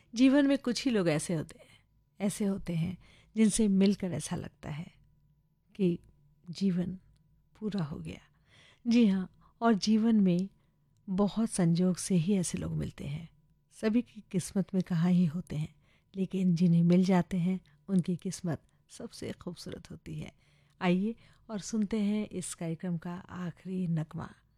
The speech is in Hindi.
जीवन में कुछ ही लोग ऐसे होते हैं जिनसे मिलकर ऐसा लगता है कि जीवन पूरा हो गया। जी हाँ, और जीवन में बहुत संजोग से ही ऐसे लोग मिलते हैं। सभी की किस्मत में कहाँ ही होते हैं, लेकिन जिन्हें मिल जाते हैं उनकी किस्मत सबसे खूबसूरत होती है। आइए और सुनते हैं इस कार्यक्रम का आखिरी नगमा।